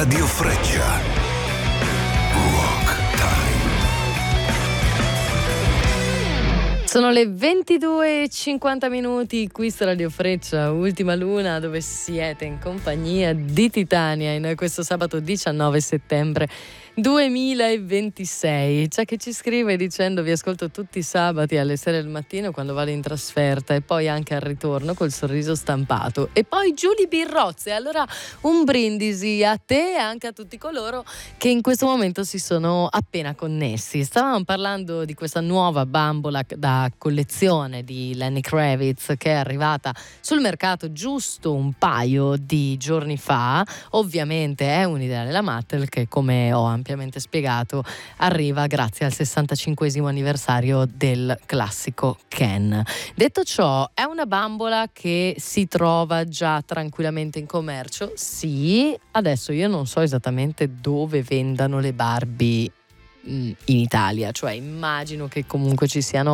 Radio Freccia. Rock Time. Sono le 22:50 qui su Radio Freccia, Ultima Luna, dove siete in compagnia di Titania in questo sabato 19 settembre 2026. C'è chi ci scrive dicendo: vi ascolto tutti i sabati alle 6 del mattino quando vado in trasferta e poi anche al ritorno col sorriso stampato. E poi Giulia Birrozze. Allora un brindisi a te e anche a tutti coloro che in questo momento si sono appena connessi. Stavamo parlando di questa nuova bambola da collezione di Lenny Kravitz che è arrivata sul mercato giusto un paio di giorni fa. Ovviamente è un'idea della Mattel che, come ho ampiamente spiegato, arriva grazie al 65esimo anniversario del classico Ken. Detto ciò, è una bambola che si trova già tranquillamente in commercio? Sì, adesso io non so esattamente dove vendano le Barbie in Italia, cioè immagino che comunque ci siano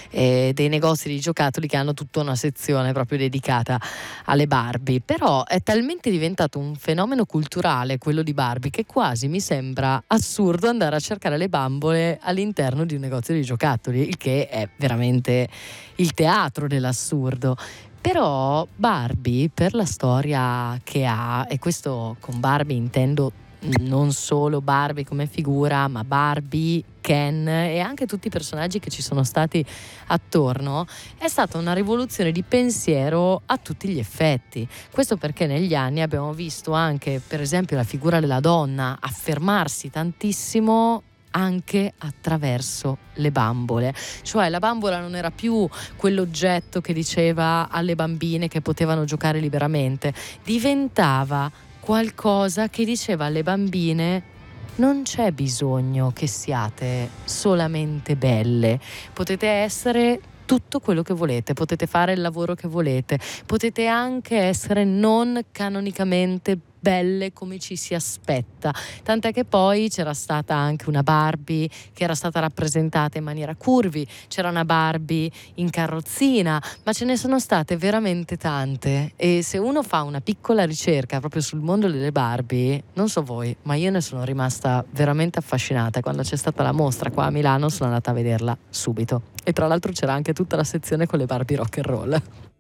dei negozi di giocattoli che hanno tutta una sezione proprio dedicata alle Barbie, però è talmente diventato un fenomeno culturale quello di Barbie che quasi mi sembra assurdo andare a cercare le bambole all'interno di un negozio di giocattoli, il che è veramente il teatro dell'assurdo. Però Barbie, per la storia che ha, e questo con Barbie intendo non solo Barbie come figura, ma Barbie, Ken e anche tutti i personaggi che ci sono stati attorno, è stata una rivoluzione di pensiero a tutti gli effetti. Questo perché negli anni abbiamo visto anche, per esempio, la figura della donna affermarsi tantissimo anche attraverso le bambole. Cioè la bambola non era più quell'oggetto che diceva alle bambine che potevano giocare liberamente, diventava qualcosa che diceva alle bambine: non c'è bisogno che siate solamente belle, potete essere tutto quello che volete, potete fare il lavoro che volete, potete anche essere non canonicamente belle come ci si aspetta, tant'è che poi c'era stata anche una Barbie che era stata rappresentata in maniera curvy, c'era una Barbie in carrozzina, ma ce ne sono state veramente tante. E se uno fa una piccola ricerca proprio sul mondo delle Barbie, non so voi, ma io ne sono rimasta veramente affascinata. Quando c'è stata la mostra qua a Milano sono andata a vederla subito, e tra l'altro c'era anche tutta la sezione con le Barbie rock and roll.